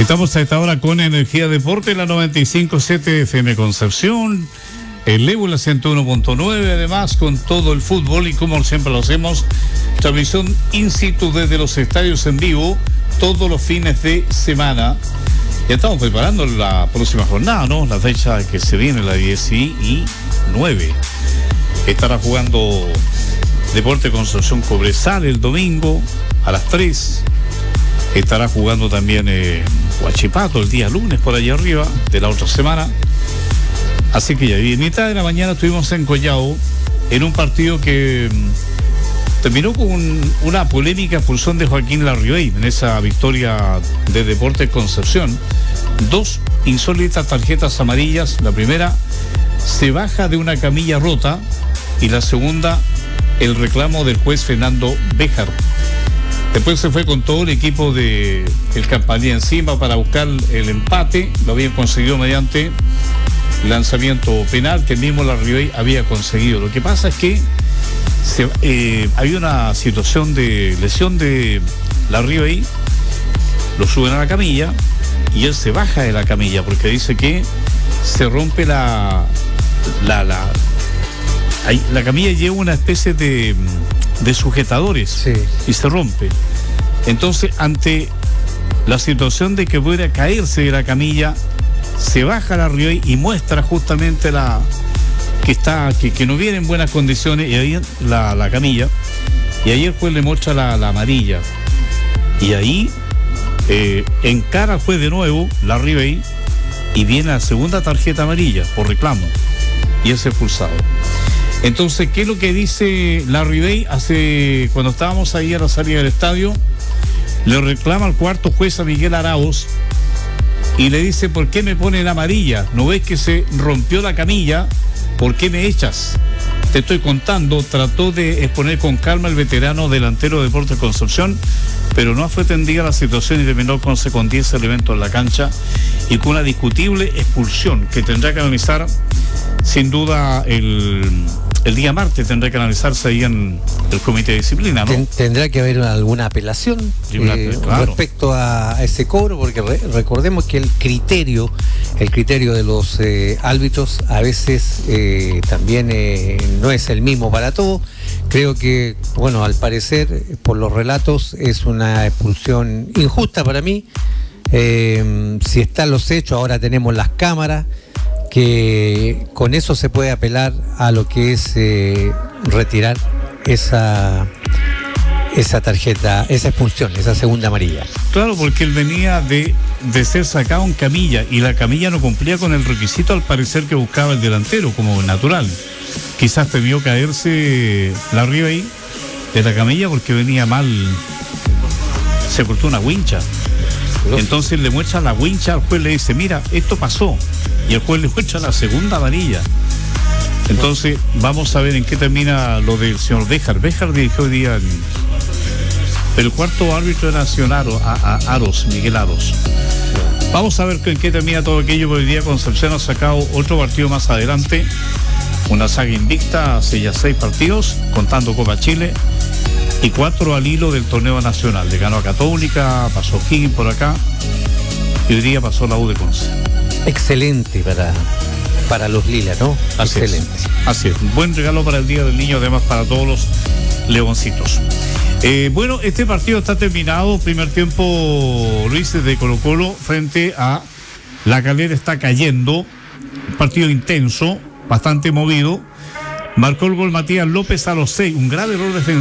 Estamos a esta hora con Energía Deporte, la 95.7 FM Concepción, el Ébula 101.9, además con todo el fútbol y como siempre lo hacemos, transmisión in situ desde los estadios en vivo todos los fines de semana. Ya estamos preparando la próxima jornada, ¿no? La fecha que se viene, la 19. Estará jugando Deporte Concepción Cobresal el domingo a las 3. Estará jugando también Huachipato el día lunes por allá arriba de la otra semana. Así que ya, y en mitad de la mañana estuvimos en Collao en un partido que terminó con una polémica expulsión de Joaquín Larribey en esa victoria de Deportes Concepción. 2 insólitas tarjetas amarillas. La primera, se baja de una camilla rota, y la segunda, el reclamo del juez Fernando Béjar. Después se fue con todo el equipo de el Campanilla encima para buscar el empate. Lo habían conseguido mediante lanzamiento penal que el mismo Larribey había conseguido. Lo que pasa es que había una situación de lesión de Larribey. Lo suben a la camilla y él se baja de la camilla porque dice que se rompe la camilla lleva una especie de sujetadores, sí, y se rompe. Entonces, ante la situación de que pudiera caerse de la camilla, se baja Larribey y muestra justamente que no viene en buenas condiciones, y ahí la camilla, y ahí el juez le muestra la amarilla, y ahí encara al juez de nuevo Larribey, y viene la segunda tarjeta amarilla por reclamo y es expulsado. Entonces, ¿qué es lo que dice Larribey? Cuando estábamos ahí a la salida del estadio, le reclama al cuarto juez a Miguel Arauz y le dice: ¿por qué me ponen amarilla? ¿No ves que se rompió la camilla? ¿Por qué me echas? Te estoy contando. Trató de exponer con calma el veterano delantero de Deportes Concepción, pero no fue atendida la situación y terminó con 10 elementos en la cancha y con una discutible expulsión que tendrá que analizar sin duda el día martes. Tendrá que analizarse ahí en el comité de disciplina, ¿no? Tendrá que haber alguna apelación claro, respecto a ese cobro, porque recordemos que el criterio de los árbitros a veces también no es el mismo para todos. Creo que, bueno, al parecer, por los relatos, es una expulsión injusta para mí. Si están los hechos, ahora tenemos las cámaras, que con eso se puede apelar a lo que es retirar esa tarjeta, esa expulsión, esa segunda amarilla. Claro, porque él venía de ser sacado en camilla y la camilla no cumplía con el requisito, al parecer, que buscaba el delantero como natural. Quizás temió caerse Larribey de la camilla porque venía mal, se cortó una wincha. Entonces le muestra la wincha al juez, le dice: mira, esto pasó, y el juez le muestra la segunda amarilla. Entonces vamos a ver en qué termina lo del señor Béjar. Béjar dirigió hoy día pero el cuarto árbitro era Aros, Miguel Aros. Vamos a ver en qué termina todo aquello, porque hoy día Concepción ha sacado otro partido más adelante, una saga invicta hace ya 6 partidos, contando Copa Chile, y 4 al hilo del torneo nacional. Le ganó a Católica, pasó Higgins por acá, y hoy día pasó la U de Conce. Excelente para los lilas, ¿no? Así excelente. Así es, un buen regalo para el Día del Niño, además para todos los leoncitos. Bueno, este partido está terminado. Primer tiempo, Luis, de Colo-Colo frente a La Calera está cayendo. Partido intenso, bastante movido. Marcó el gol Matías López a los 6, un grave error defensivo